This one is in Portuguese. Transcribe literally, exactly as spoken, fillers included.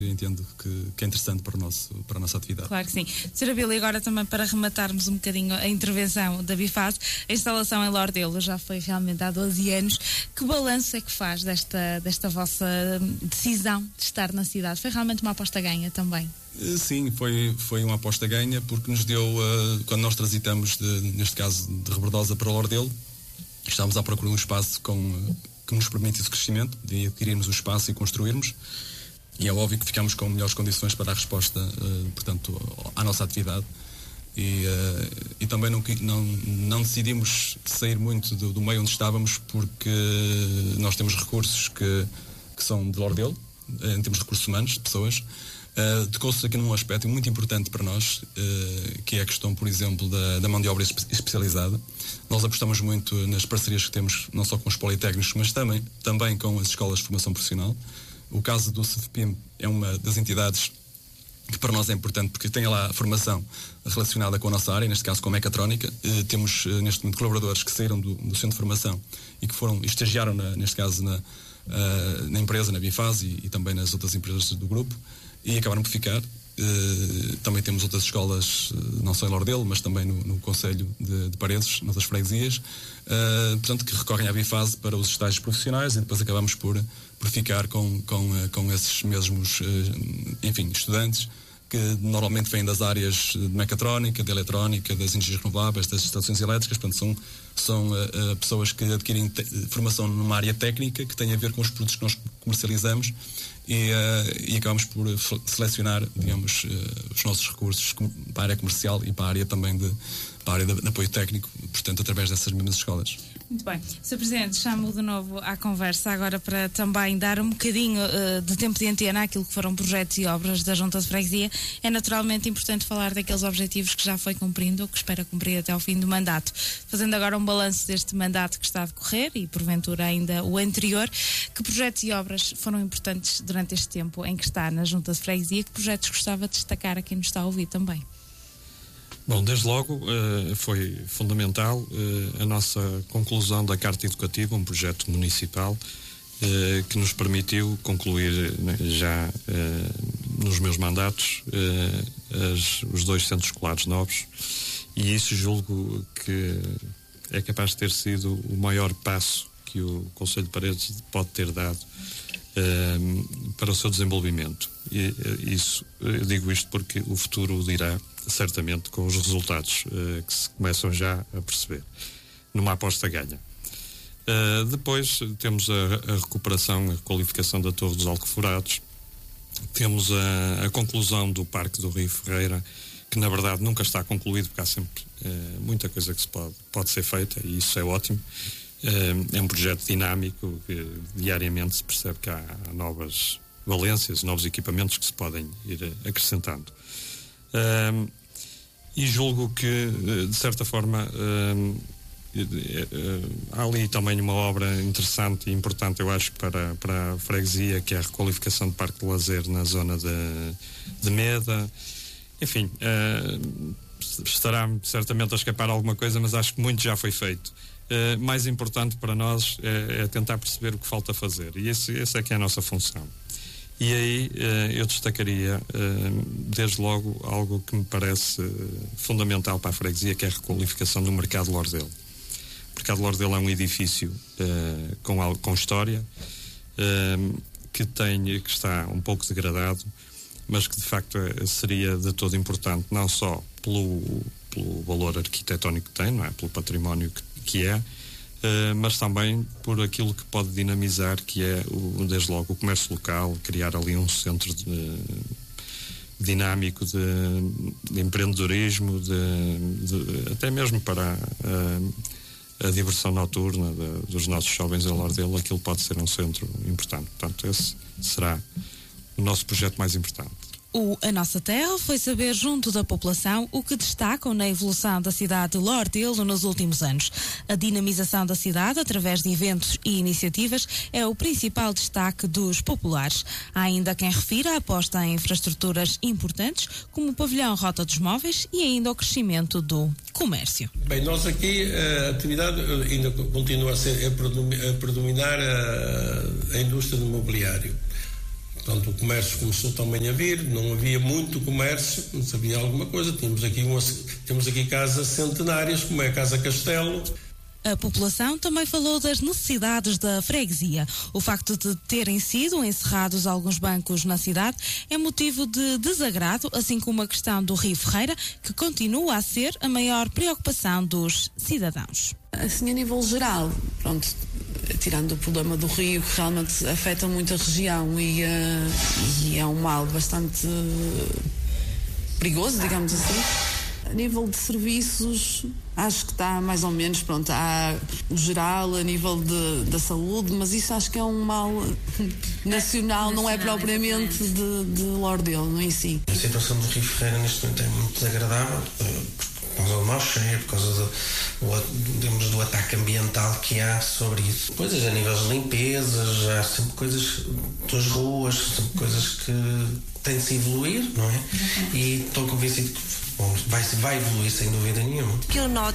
entendo que, que é interessante para, o nosso, para a nossa atividade. Claro que sim. senhora Bília, agora também para rematarmos um bocadinho a intervenção da Bifase, a instalação em Lordelo já foi realmente há doze anos. Que balanço é que faz desta, desta vossa decisão de estar na cidade? Foi realmente uma aposta ganha também? Sim, foi, foi uma aposta ganha, porque nos deu, uh, quando nós transitamos, de, neste caso, de Rebordosa para Lordelo, estávamos à procura de um espaço com, uh, que nos permitisse o crescimento, de adquirirmos o espaço e construirmos. E é óbvio que ficamos com melhores condições para dar resposta, uh, portanto, à nossa atividade. E, uh, e também não, não, não decidimos sair muito do, do meio onde estávamos, porque nós temos recursos que, que são de Lordelo, em termos de recursos humanos, de pessoas. Uh, tocou-se aqui num aspecto muito importante para nós, uh, que é a questão, por exemplo, da, da mão de obra espe- especializada. Nós apostamos muito nas parcerias que temos, não só com os politécnicos, mas também, também com as escolas de formação profissional. O caso do C F P I M é uma das entidades que para nós é importante, porque tem lá a formação relacionada com a nossa área, neste caso com a mecatrónica. Uh, temos uh, neste momento colaboradores que saíram do, do centro de formação e que foram, estagiaram na, neste caso na, uh, na empresa, na Bifase e, e também nas outras empresas do grupo, e acabaram por ficar. Uh, também temos outras escolas, uh, não só em Lordelo, mas também no, no Concelho de, de Paredes, noutras freguesias, uh, portanto, que recorrem à Bifase para os estágios profissionais, e depois acabamos por, por ficar com, com, uh, com esses mesmos, uh, enfim, estudantes, que normalmente vêm das áreas de mecatrónica, de eletrónica, das energias renováveis, das estações elétricas. Portanto, são, são uh, uh, pessoas que adquirem te- formação numa área técnica que tem a ver com os produtos que nós comercializamos, e, uh, e acabamos por selecionar, digamos, uh, os nossos recursos para a área comercial e para a área também de, para a área de, de apoio técnico, portanto, através dessas mesmas escolas. Muito bem. senhor Presidente, chamo de novo à conversa agora para também dar um bocadinho uh, de tempo de antena àquilo que foram projetos e obras da Junta de Freguesia. É naturalmente importante falar daqueles objetivos que já foi cumprindo ou que espera cumprir até ao fim do mandato. Fazendo agora um balanço deste mandato que está a decorrer e porventura ainda o anterior, que projetos e obras foram importantes durante este tempo em que está na Junta de Freguesia? Que projetos gostava de destacar a quem nos está a ouvir também? Bom, desde logo uh, foi fundamental uh, a nossa conclusão da Carta Educativa, um projeto municipal uh, que nos permitiu concluir né, já uh, nos meus mandatos uh, as, os dois centros escolares novos, e isso julgo que é capaz de ter sido o maior passo que o Concelho de Paredes pode ter dado uh, para o seu desenvolvimento. E uh, isso, eu digo isto porque o futuro o dirá, certamente, com os resultados uh, que se começam já a perceber, numa aposta ganha. Uh, depois temos a, a recuperação, a qualificação da Torre dos Alcoforados, temos a, a conclusão do Parque do Rio Ferreira, que na verdade nunca está concluído, porque há sempre uh, muita coisa que se pode, pode ser feita, e isso é ótimo. Uh, é um projeto dinâmico, que diariamente se percebe que há, há novas valências, novos equipamentos que se podem ir acrescentando. Um, e julgo que, de certa forma, um, há ali também uma obra interessante e importante, eu acho, para, para a freguesia, que é a requalificação do Parque de Lazer na zona de, de Meda. Enfim, uh, estará certamente a escapar alguma coisa, mas acho que muito já foi feito. Uh, mais importante para nós é, é tentar perceber o que falta fazer, e esse, esse é que é a nossa função. E aí eh, eu destacaria, eh, desde logo, algo que me parece eh, fundamental para a freguesia, que é a requalificação do Mercado de Lordelo. O Mercado de Lordelo é um edifício eh, com, com história, eh, que, tem, que está um pouco degradado, mas que de facto é, seria de todo importante, não só pelo, pelo valor arquitetónico que tem, não é? Pelo património que, que é, Uh, mas também por aquilo que pode dinamizar, que é, o, desde logo, o comércio local, criar ali um centro de, de, dinâmico de, de empreendedorismo, de, de, até mesmo para a, a diversão noturna de, dos nossos jovens em Lordelo. Aquilo pode ser um centro importante. Portanto, esse será o nosso projeto mais importante. O A Nossa Terra foi saber junto da população o que destacam na evolução da cidade de Lordelo nos últimos anos. A dinamização da cidade através de eventos e iniciativas é o principal destaque dos populares. Há ainda quem refira a aposta em infraestruturas importantes, como o pavilhão Rota dos Móveis e ainda o crescimento do comércio. Bem, nós aqui a atividade ainda continua a, ser, a predominar a, a indústria do mobiliário. Portanto, o comércio começou também a vir, não havia muito comércio, mas havia alguma coisa. Tínhamos aqui, uma, temos aqui casas centenárias, como é a Casa Castelo. A população também falou das necessidades da freguesia. O facto de terem sido encerrados alguns bancos na cidade é motivo de desagrado, assim como a questão do Rio Ferreira, que continua a ser a maior preocupação dos cidadãos. Assim, a nível geral, pronto, tirando o problema do rio, que realmente afeta muito a região e, uh, e é um mal bastante perigoso, digamos assim. A nível de serviços, acho que está mais ou menos, pronto, há o geral a nível de, da saúde, mas isso acho que é um mal nacional, não é propriamente de, de Lordelo, não é em si. A situação do Rio Ferreira neste momento é muito desagradável, por causa do mau cheiro, por causa do, digamos, do ataque ambiental que há sobre isso. Coisas a nível de limpezas, há sempre coisas das ruas, sempre coisas que têm de se evoluir, não é? E estou convencido que bom, vai, vai evoluir sem dúvida nenhuma. Que eu noto